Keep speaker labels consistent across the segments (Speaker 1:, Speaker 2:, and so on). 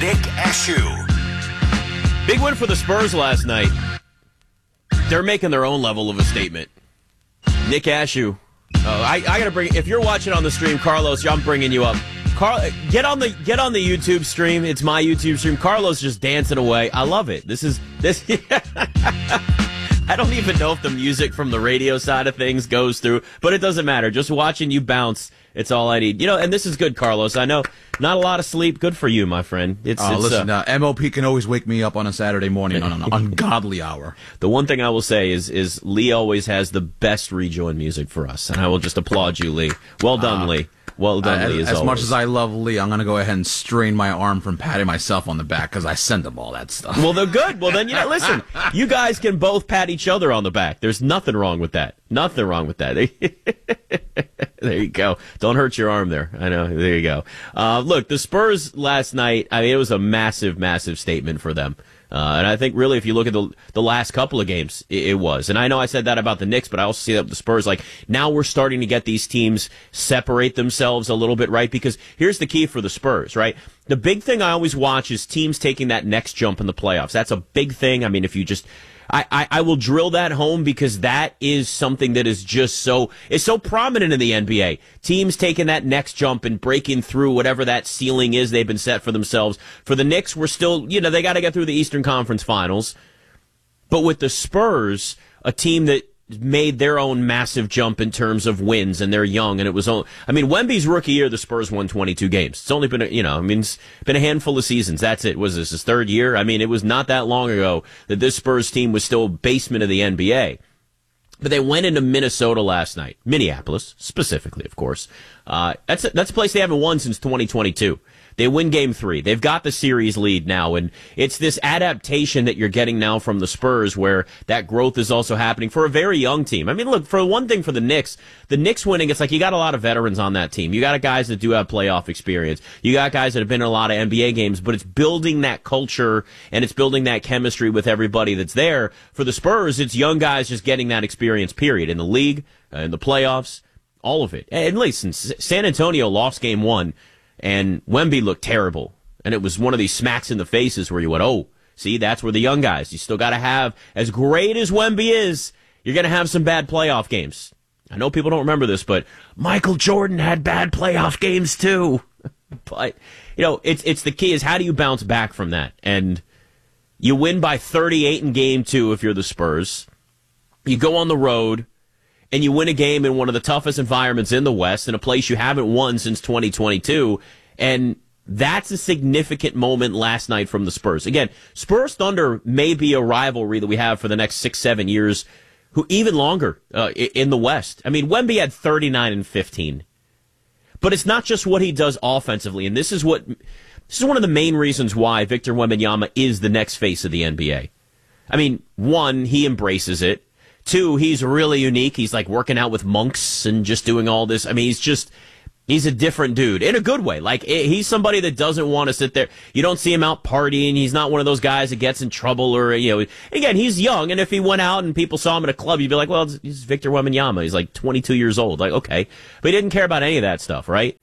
Speaker 1: Nick Ashew.
Speaker 2: Big win for the Spurs last night. They're making their own level of a statement. Nick Ashew. I got to bring. If you're watching on the stream, Carlos, I'm bringing you up. Get on the YouTube stream. It's my YouTube stream. Carlos just dancing away. I love it. This. I don't even know if the music from the radio side of things goes through, but it doesn't matter. Just watching you bounce, it's all I need. And this is good, Carlos. I know not a lot of sleep. Good for you, my friend.
Speaker 3: Listen, MOP can always wake me up on a Saturday morning on an ungodly hour.
Speaker 2: The one thing I will say is Lee always has the best rejoin music for us, and I will just applaud you, Lee. Well done, Lee. Well done, Lee,
Speaker 3: as much as I love Lee, I'm going to go ahead and strain my arm from patting myself on the back because I send him all that stuff.
Speaker 2: Well, they're good. Well, then, listen, you guys can both pat each other on the back. There's nothing wrong with that. Nothing wrong with that. There you go. Don't hurt your arm there. I know. There you go. Look, the Spurs last night, it was a massive, massive statement for them. And I think really if you look at the last couple of games, it was. And I know I said that about the Knicks, but I also see that with the Spurs. Like, now we're starting to get these teams separate themselves a little bit, right? Because here's the key for the Spurs, right? The big thing I always watch is teams taking that next jump in the playoffs. That's a big thing. I mean, if you just... I will drill that home because that is something that is just so prominent in the NBA. Teams taking that next jump and breaking through whatever that ceiling is they've been set for themselves. For the Knicks, we're still, they got to get through the Eastern Conference Finals. But with the Spurs, a team that made their own massive jump in terms of wins, and they're young, and it was only, Wemby's rookie year, the Spurs won 22 games. It's only been, it's been a handful of seasons. That's it. Was this his third year? It was not that long ago that this Spurs team was still basement of the NBA. But they went into Minnesota last night. Minneapolis, specifically, of course. That's a place they haven't won since 2022. They win Game 3. They've got the series lead now, and it's this adaptation that you're getting now from the Spurs where that growth is also happening for a very young team. Look, for one thing for the Knicks winning, it's like you got a lot of veterans on that team. You got guys that do have playoff experience. You got guys that have been in a lot of NBA games, but it's building that culture and it's building that chemistry with everybody that's there. For the Spurs, it's young guys just getting that experience, period, in the league, in the playoffs, all of it. And listen, San Antonio lost Game 1. And Wemby looked terrible. And it was one of these smacks in the faces where you went, oh, see, that's where the young guys, you still got to have, as great as Wemby is, you're going to have some bad playoff games. I know people don't remember this, but Michael Jordan had bad playoff games too. But, it's the key is how do you bounce back from that? And you win by 38 in Game 2 if you're the Spurs. You go on the road. And you win a game in one of the toughest environments in the West, in a place you haven't won since 2022. And that's a significant moment last night from the Spurs. Again, Spurs Thunder may be a rivalry that we have for the next 6-7 years, who even longer in the West. Wemby had 39 and 15. But it's not just what he does offensively. And this is one of the main reasons why Victor Wembanyama is the next face of the NBA. One, he embraces it. 2, he's really unique. He's like working out with monks and just doing all this. He's a different dude in a good way. Like, he's somebody that doesn't want to sit there. You don't see him out partying. He's not one of those guys that gets in trouble or, again, he's young. And if he went out and people saw him at a club, you'd be like, well, he's Victor Wembanyama. He's like 22 years old. Like, okay. But he didn't care about any of that stuff, right?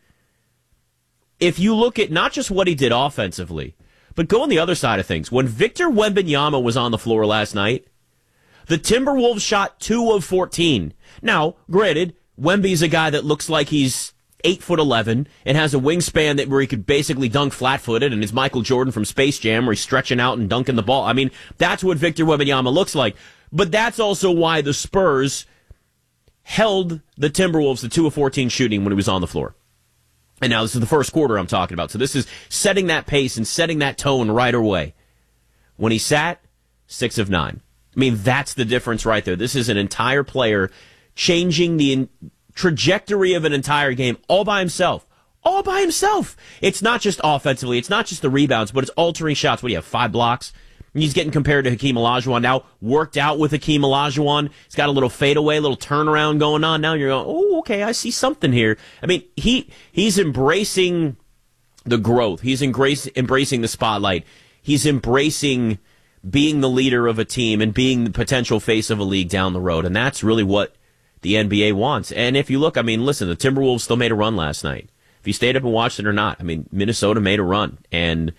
Speaker 2: If you look at not just what he did offensively, but go on the other side of things. When Victor Wembanyama was on the floor last night, the Timberwolves shot 2 of 14. Now, granted, Wemby's a guy that looks like he's 8'11" and has a wingspan where he could basically dunk flat-footed, and is Michael Jordan from Space Jam where he's stretching out and dunking the ball. That's what Victor Wembanyama looks like. But that's also why the Spurs held the Timberwolves to 2 of 14 shooting when he was on the floor. And now this is the first quarter I'm talking about. So this is setting that pace and setting that tone right away. When he sat, 6 of 9. That's the difference right there. This is an entire player changing the trajectory of an entire game all by himself. All by himself. It's not just offensively. It's not just the rebounds, but it's altering shots. What do you have, 5 blocks? He's getting compared to Hakeem Olajuwon now. Worked out with Hakeem Olajuwon. He's got a little fadeaway, a little turnaround going on. Now you're going, oh, okay, I see something here. He's embracing the growth. He's embracing the spotlight. He's embracing being the leader of a team and being the potential face of a league down the road. And that's really what the NBA wants. And if you look, listen, the Timberwolves still made a run last night. If you stayed up and watched it or not, Minnesota made a run. And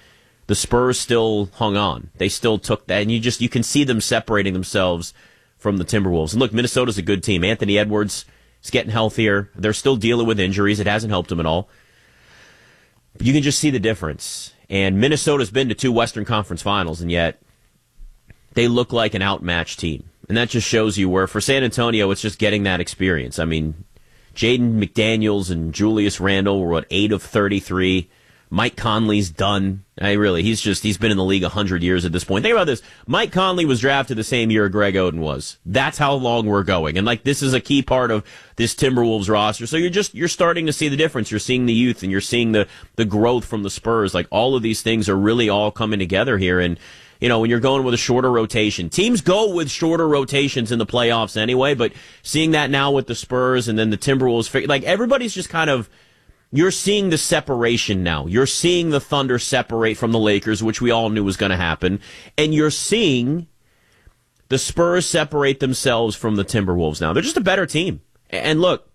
Speaker 2: the Spurs still hung on. They still took that, and you can see them separating themselves from the Timberwolves. And look, Minnesota's a good team. Anthony Edwards is getting healthier. They're still dealing with injuries. It hasn't helped them at all. But you can just see the difference. And Minnesota's been to 2 Western Conference Finals, and yet they look like an outmatched team. And that just shows you where, for San Antonio, it's just getting that experience. I mean, Jaden McDaniels and Julius Randle were, 8 of 33. Mike Conley's done. He's been in the league 100 years at this point. Think about this. Mike Conley was drafted the same year Greg Oden was. That's how long we're going. And this is a key part of this Timberwolves roster. So you're starting to see the difference. You're seeing the youth and you're seeing the growth from the Spurs. All of these things are really all coming together here. And, when you're going with a shorter rotation, teams go with shorter rotations in the playoffs anyway, but seeing that now with the Spurs and then the Timberwolves, everybody's just kind of, you're seeing the separation now. You're seeing the Thunder separate from the Lakers, which we all knew was going to happen. And you're seeing the Spurs separate themselves from the Timberwolves now. They're just a better team. And look,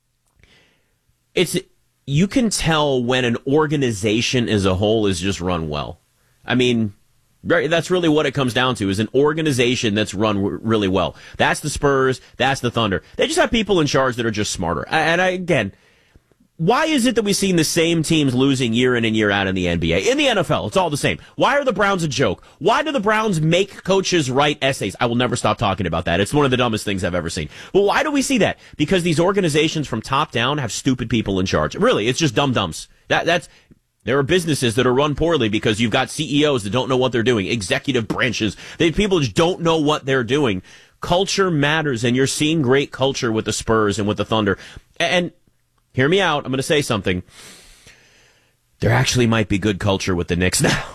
Speaker 2: you can tell when an organization as a whole is just run well. I mean, that's really what it comes down to, is an organization that's run really well. That's the Spurs. That's the Thunder. They just have people in charge that are just smarter. And again, why is it that we've seen the same teams losing year in and year out in the NBA? In the NFL, it's all the same. Why are the Browns a joke? Why do the Browns make coaches write essays? I will never stop talking about that. It's one of the dumbest things I've ever seen. Well, why do we see that? Because these organizations from top down have stupid people in charge. Really, it's just dum-dums. There are businesses that are run poorly because you've got CEOs that don't know what they're doing, executive branches. People just don't know what they're doing. Culture matters, and you're seeing great culture with the Spurs and with the Thunder. And hear me out. I'm going to say something. There actually might be good culture with the Knicks now.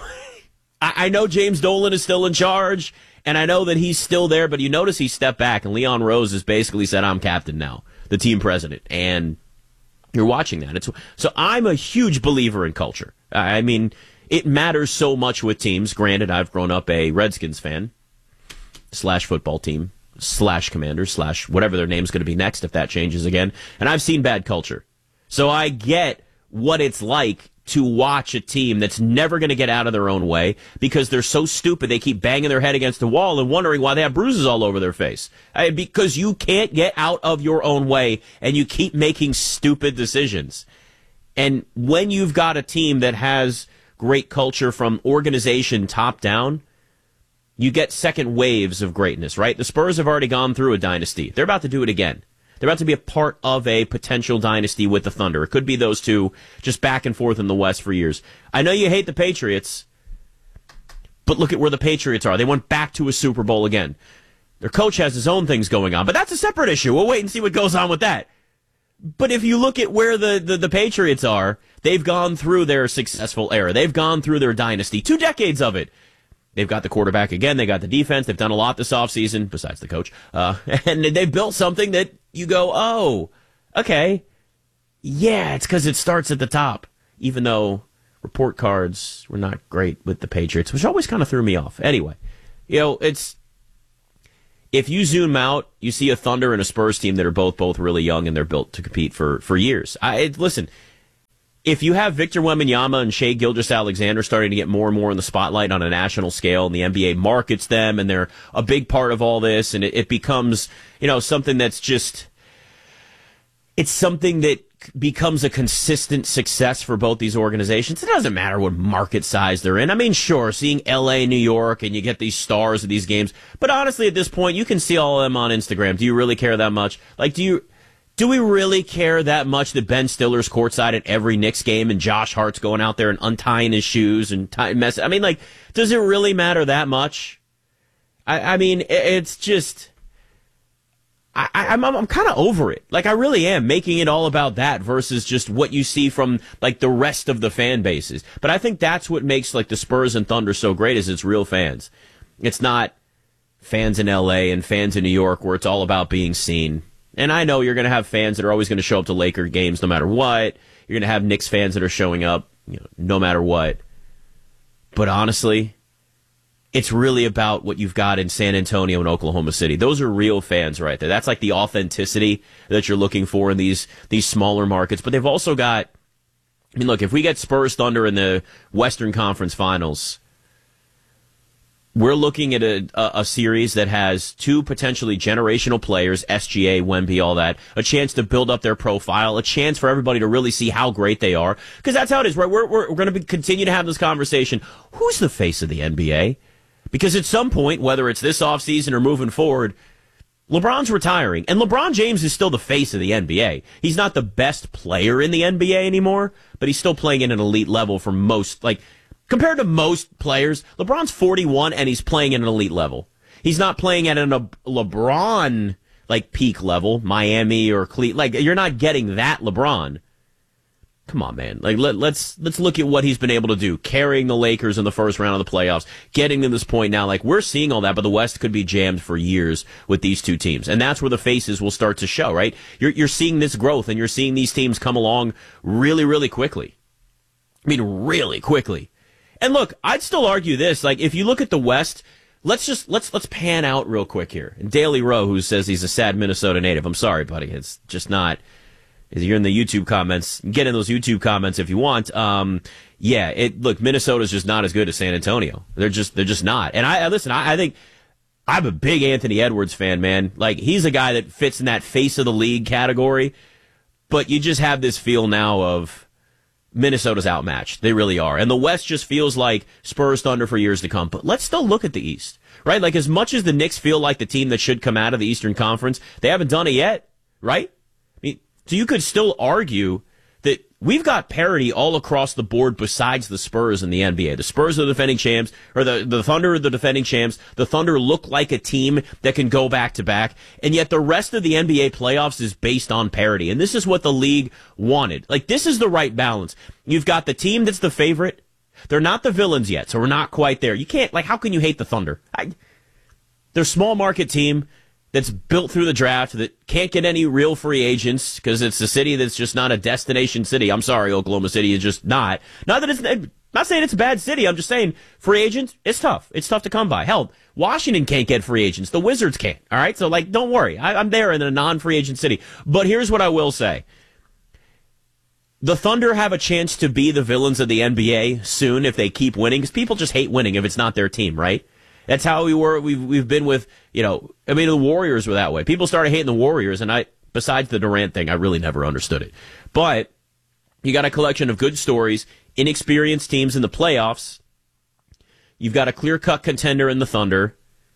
Speaker 2: I know James Dolan is still in charge, and I know that he's still there, but you notice he stepped back, and Leon Rose has basically said, I'm captain now, the team president. And you're watching that. So I'm a huge believer in culture. I mean, it matters so much with teams. Granted, I've grown up a Redskins fan / football team / Commanders / whatever their name's going to be next if that changes again. And I've seen bad culture. So I get what it's like to watch a team that's never going to get out of their own way because they're so stupid they keep banging their head against the wall and wondering why they have bruises all over their face. Because you can't get out of your own way and you keep making stupid decisions. And when you've got a team that has great culture from organization top down, you get second waves of greatness, right? The Spurs have already gone through a dynasty. They're about to do it again. They're about to be a part of a potential dynasty with the Thunder. It could be those two just back and forth in the West for years. I know you hate the Patriots, but look at where the Patriots are. They went back to a Super Bowl again. Their coach has his own things going on, but that's a separate issue. We'll wait and see what goes on with that. But if you look at where the Patriots are, they've gone through their successful era. They've gone through their dynasty, 2 decades of it. They've got the quarterback again. They got the defense. They've done a lot this offseason, besides the coach. And they've built something that you go, oh, okay. Yeah, it's because it starts at the top. Even though report cards were not great with the Patriots, which always kind of threw me off. Anyway, it's... If you zoom out, you see a Thunder and a Spurs team that are both really young, and they're built to compete for years. Listen, if you have Victor Wembanyama and Shai Gilgeous-Alexander starting to get more and more in the spotlight on a national scale, and the NBA markets them, and they're a big part of all this, and it becomes, something that's just, it's something that becomes a consistent success for both these organizations. It doesn't matter what market size they're in. I mean, sure, seeing LA, New York, and you get these stars of these games, but honestly, at this point, you can see all of them on Instagram. Do you really care that much? Do we really care that much that Ben Stiller's courtside at every Knicks game and Josh Hart's going out there and untying his shoes and messing? I mean, does it really matter that much? I mean, it's just... I'm kind of over it. I really am, making it all about that versus just what you see from, the rest of the fan bases. But I think that's what makes, the Spurs and Thunder so great, is it's real fans. It's not fans in L.A. and fans in New York where it's all about being seen. And I know you're going to have fans that are always going to show up to Laker games no matter what. You're going to have Knicks fans that are showing up, no matter what. But honestly, it's really about what you've got in San Antonio and Oklahoma City. Those are real fans right there. That's the authenticity that you're looking for in these smaller markets. But they've also got I mean, look, if we get Spurs Thunder in the Western Conference Finals, we're looking at a series that has two potentially generational players, SGA, Wemby, all that, a chance to build up their profile, a chance for everybody to really see how great they are. Because that's how it is, right? We're going to continue to have this conversation. Who's the face of the NBA? Because at some point, whether it's this offseason or moving forward, LeBron's retiring. And LeBron James is still the face of the NBA. He's not the best player in the NBA anymore, but he's still playing at an elite level for most, like, compared to most players. LeBron's 41 and he's playing at an elite level. He's not playing at a LeBron, like, peak level, Miami or Cleveland. Like, you're not getting that LeBron. Come on, man. Like, let's look at what he's been able to do, carrying the Lakers in the first round of the playoffs, getting to this point now. Like, we're seeing all that, but the West could be jammed for years with these two teams. And that's where the faces will start to show, right? You're seeing this growth, and you're seeing these teams come along really, really quickly. I mean, really quickly. And look, I'd still argue this. Like, if you look at the West, let's pan out real quick here. And Daily Rowe, who says he's a sad Minnesota native. I'm sorry, buddy. It's just not. You're in the YouTube comments. Get in those YouTube comments if you want. Look, Minnesota's just not as good as San Antonio. They're just not. And I think I'm a big Anthony Edwards fan, man. Like, he's a guy that fits in that face of the league category. But you just have this feel now of Minnesota's outmatched. They really are. And the West just feels like Spurs Thunder for years to come. But let's still look at the East, right? Like, as much as the Knicks feel like the team that should come out of the Eastern Conference, they haven't done it yet, right? So you could still argue that we've got parity all across the board besides the Spurs in the NBA. The Spurs are the defending champs, or the Thunder are the defending champs. The Thunder look like a team that can go back to back, and yet the rest of the NBA playoffs is based on parity. And this is what the league wanted. Like, this is the right balance. You've got the team that's the favorite. They're not the villains yet, so we're not quite there. You can't, like, how can you hate the Thunder? They're a small market team that's built through the draft, that can't get any real free agents because it's a city that's just not a destination city. I'm sorry, Oklahoma City is just not. Not saying it's a bad city. I'm just saying free agents, it's tough. It's tough to come by. Hell, Washington can't get free agents. The Wizards can't. All right? So, like, don't worry. I'm there in a non-free agent city. But here's what I will say. The Thunder have a chance to be the villains of the NBA soon if they keep winning, because people just hate winning if it's not their team, right? That's how we were. We've been with, the Warriors were that way. People started hating the Warriors, and besides the Durant thing, I really never understood it. But you got a collection of good stories, inexperienced teams in the playoffs. You've got a clear-cut contender in the Thunder,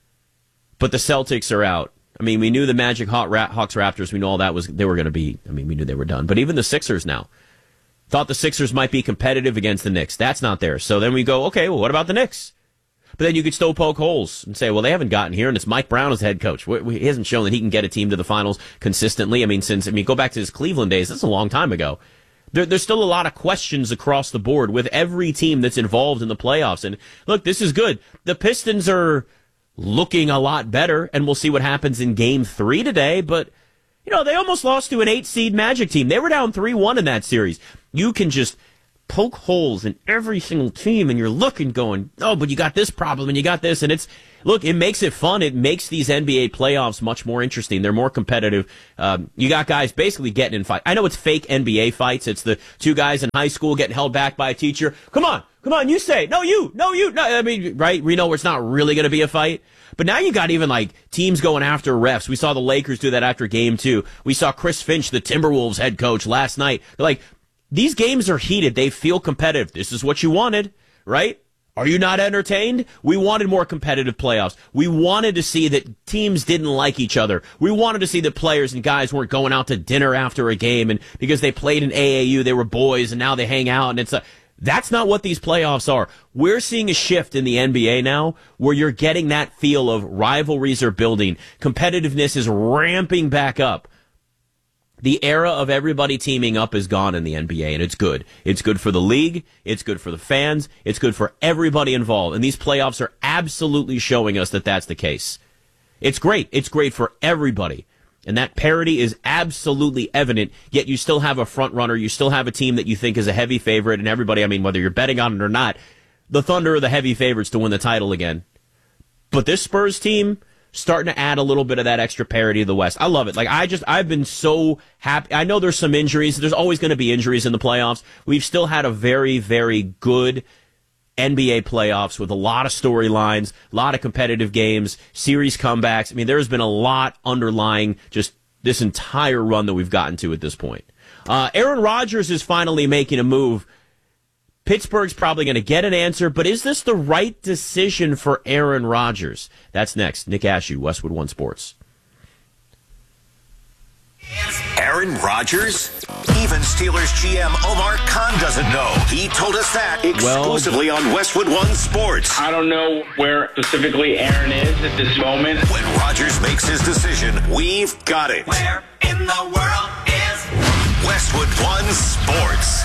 Speaker 2: but the Celtics are out. I mean, we knew the Magic, Hawks, Raptors. We knew all that they were going to be. I mean, we knew they were done. But even the Sixers now. Thought the Sixers might be competitive against the Knicks. That's not there. So then we go, okay, well, what about the Knicks? But then you could still poke holes and say, well, they haven't gotten here, and it's Mike Brown as head coach. He hasn't shown that he can get a team to the finals consistently. Go back to his Cleveland days. That's a long time ago. There's still a lot of questions across the board with every team that's involved in the playoffs. And look, this is good. The Pistons are looking a lot better, and we'll see what happens in Game 3 today. But, they almost lost to an 8-seed Magic team. They were down 3-1 in that series. You can just poke holes in every single team, and you're looking going, oh, but you got this problem and you got this, and it makes it fun. It makes these NBA playoffs much more interesting. They're more competitive. You got guys basically getting in fights. I know it's fake NBA fights. It's the two guys in high school getting held back by a teacher. Come on, you say it. No, you. No, right? We know it's not really going to be a fight. But now you got even like teams going after refs. We saw the Lakers do that after Game 2. We saw Chris Finch, the Timberwolves head coach, last night. They're like, these games are heated. They feel competitive. This is what you wanted, right? Are you not entertained? We wanted more competitive playoffs. We wanted to see that teams didn't like each other. We wanted to see that players and guys weren't going out to dinner after a game, and because they played in AAU, they were boys, and now they hang out, and that's not what these playoffs are. We're seeing a shift in the NBA now where you're getting that feel of rivalries are building. Competitiveness is ramping back up. The era of everybody teaming up is gone in the NBA, and it's good. It's good for the league. It's good for the fans. It's good for everybody involved. And these playoffs are absolutely showing us that that's the case. It's great. It's great for everybody. And that parity is absolutely evident, yet you still have a front runner. You still have a team that you think is a heavy favorite, and everybody, whether you're betting on it or not, the Thunder are the heavy favorites to win the title again. But this Spurs team starting to add a little bit of that extra parity to the West. I love it. Like, I've been so happy. I know there's some injuries. There's always going to be injuries in the playoffs. We've still had a very, very good NBA playoffs with a lot of storylines, a lot of competitive games, series comebacks. I mean, there's been a lot underlying just this entire run that we've gotten to at this point. Aaron Rodgers is finally making a move. Pittsburgh's probably going to get an answer, but is this the right decision for Aaron Rodgers? That's next. Nick Ashew, Westwood One Sports.
Speaker 1: Aaron Rodgers? Even Steelers GM Omar Khan doesn't know. He told us that exclusively on Westwood One Sports.
Speaker 4: I don't know where specifically Aaron is at this moment.
Speaker 1: When Rodgers makes his decision, we've got it.
Speaker 5: Where in the world is
Speaker 1: Westwood One Sports?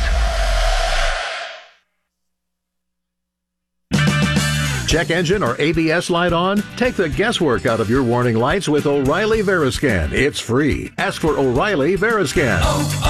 Speaker 6: Check engine or ABS light on? Take the guesswork out of your warning lights with O'Reilly Veriscan. It's free. Ask for O'Reilly Veriscan.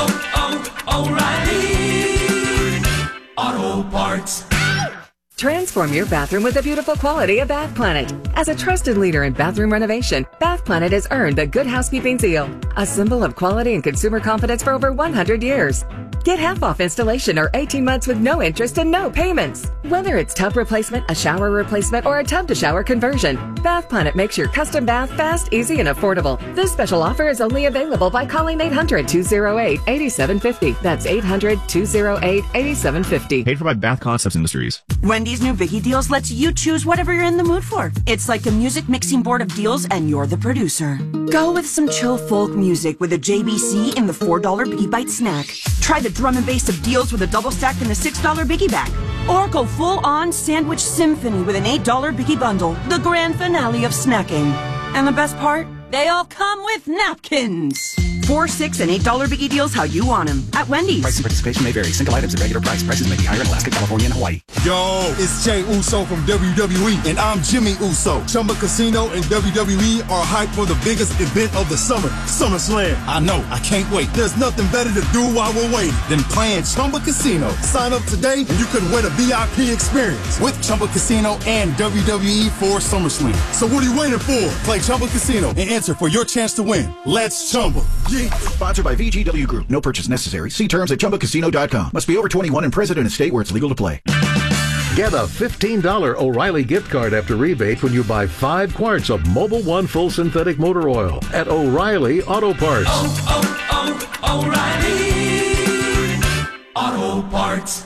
Speaker 5: O'Reilly Auto Parts.
Speaker 7: Transform your bathroom with the beautiful quality of Bath Planet. As a trusted leader in bathroom renovation, Bath Planet has earned the Good Housekeeping seal, a symbol of quality and consumer confidence for over 100 years. Get half off installation or 18 months with no interest and no payments. Whether it's tub replacement, a shower replacement, or a tub-to-shower conversion, Bath Planet makes your custom bath fast, easy, and affordable. This special offer is only available by calling 800-208-8750. That's 800-208-8750.
Speaker 8: Paid for by Bath Concepts Industries.
Speaker 9: Wendy's new Biggie Deals lets you choose whatever you're in the mood for. It's like a music mixing board of deals, and you're the producer. Go with some chill folk music with a JBC in the $4 Biggie Bite snack. Try the drum and bass of deals with a double stack in the $6 Biggie bag. Or go full-on sandwich symphony with an $8 Biggie bundle, the grand finale of snacking. And the best part? They all come with napkins. $4, $6, and $8 Biggie Deals how you want them at Wendy's.
Speaker 10: Price and participation may vary. Single items at regular price. Prices may be higher in Alaska, California, and Hawaii.
Speaker 11: Yo, it's Jay Uso from WWE, and I'm Jimmy Uso. Chumba Casino and WWE are hyped for the biggest event of the summer, SummerSlam. I know, I can't wait. There's nothing better to do while we're waiting than playing Chumba Casino. Sign up today, and you could win a VIP experience with Chumba Casino and WWE for SummerSlam. So what are you waiting for? Play Chumba Casino and answer for your chance to win. Let's Chumba. Yeah.
Speaker 10: Sponsored by VGW Group. No purchase necessary. See terms at ChumbaCasino.com. Must be over 21 and present in a state where it's legal to play.
Speaker 6: Get a $15 O'Reilly gift card after rebate when you buy 5 quarts of Mobil 1 full synthetic motor oil at O'Reilly Auto Parts.
Speaker 5: O'Reilly Auto Parts.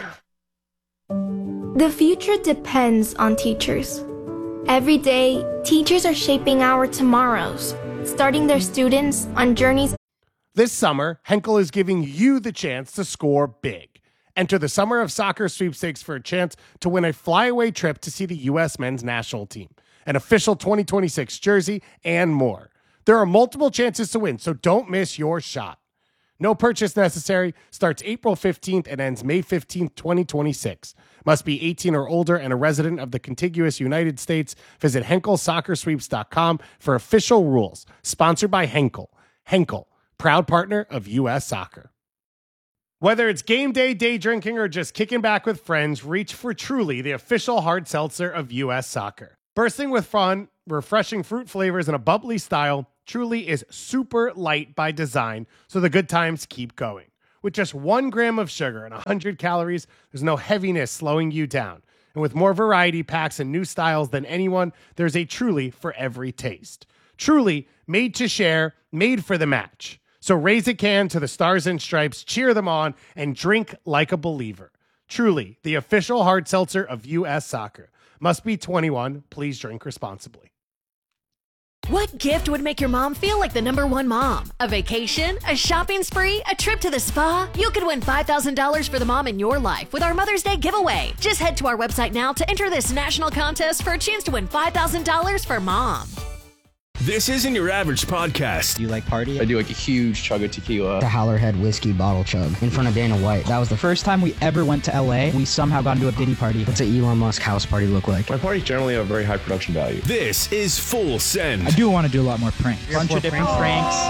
Speaker 12: The future depends on teachers. Every day, teachers are shaping our tomorrows, starting their students on journeys.
Speaker 13: This summer, Henkel is giving you the chance to score big. Enter the Summer of Soccer sweepstakes for a chance to win a flyaway trip to see the U.S. men's national team, an official 2026 jersey, and more. There are multiple chances to win, so don't miss your shot. No purchase necessary. Starts April 15th and ends May 15th, 2026. Must be 18 or older and a resident of the contiguous United States. Visit HenkelSoccerSweeps.com for official rules. Sponsored by Henkel. Henkel, proud partner of U.S. Soccer. Whether it's game day, day drinking, or just kicking back with friends, reach for Truly, the official hard seltzer of U.S. Soccer. Bursting with fun, refreshing fruit flavors, and a bubbly style, Truly is super light by design, so the good times keep going. With just 1 gram of sugar and 100 calories, there's no heaviness slowing you down. And with more variety packs and new styles than anyone, there's a Truly for every taste. Truly, made to share, made for the match. So raise a can to the Stars and Stripes, cheer them on, and drink like a believer. Truly, the official hard seltzer of U.S. Soccer. Must be 21. Please drink responsibly.
Speaker 14: What gift would make your mom feel like the #1 mom? A vacation? A shopping spree? A trip to the spa? You could win $5,000 for the mom in your life with our Mother's Day giveaway. Just head to our website now to enter this national contest for a chance to win $5,000 for mom.
Speaker 15: This isn't your average podcast.
Speaker 16: Do you like party?
Speaker 17: I do like a huge chug of tequila.
Speaker 16: The Howlerhead whiskey bottle chug in front of Dana White. That was the first time we ever went to LA. We somehow got into a Diddy party. What's an Elon Musk house party look like?
Speaker 17: My parties generally have very high production value.
Speaker 15: This is Full Send.
Speaker 18: I do want to do a lot more pranks.
Speaker 16: Bunch of different pranks.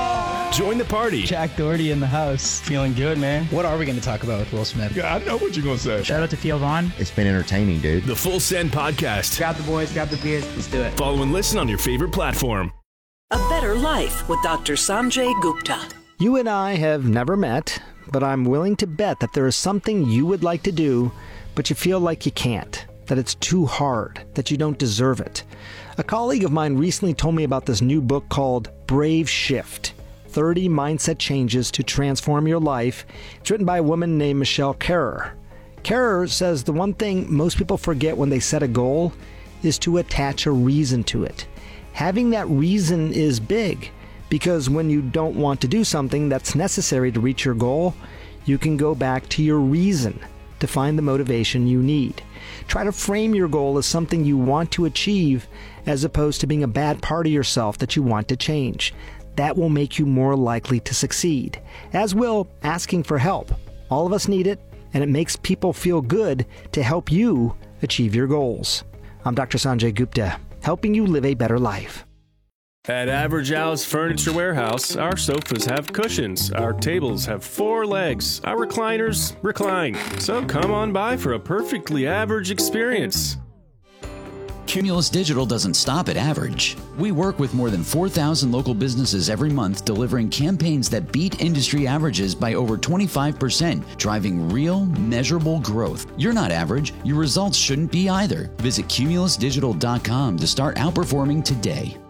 Speaker 15: Join the party.
Speaker 16: Jack Doherty in the house. Feeling good, man. What are we going to talk about with Will Smith?
Speaker 15: Yeah, I know what you're going to say.
Speaker 16: Shout out to Theo Vaughn.
Speaker 8: It's been entertaining, dude.
Speaker 15: The Full Send Podcast.
Speaker 16: Grab the boys, grab the beers. Let's do it.
Speaker 15: Follow and listen on your favorite platform.
Speaker 18: A Better Life with Dr. Sanjay Gupta.
Speaker 19: You and I have never met, but I'm willing to bet that there is something you would like to do, but you feel like you can't, that it's too hard, that you don't deserve it. A colleague of mine recently told me about this new book called Brave Shift, 30 Mindset Changes to Transform Your Life. It's written by a woman named Michelle Kerrer. Kerrer says the one thing most people forget when they set a goal is to attach a reason to it. Having that reason is big, because when you don't want to do something that's necessary to reach your goal, you can go back to your reason to find the motivation you need. Try to frame your goal as something you want to achieve as opposed to being a bad part of yourself that you want to change. That will make you more likely to succeed, as will asking for help. All of us need it, and it makes people feel good to help you achieve your goals. I'm Dr. Sanjay Gupta, helping you live a better life.
Speaker 15: At Average Al's Furniture Warehouse, our sofas have cushions, our tables have 4 legs, our recliners recline. So come on by for a perfectly average experience.
Speaker 20: Cumulus Digital doesn't stop at average. We work with more than 4,000 local businesses every month, delivering campaigns that beat industry averages by over 25%, driving real, measurable growth. You're not average. Your results shouldn't be either. Visit cumulusdigital.com to start outperforming today.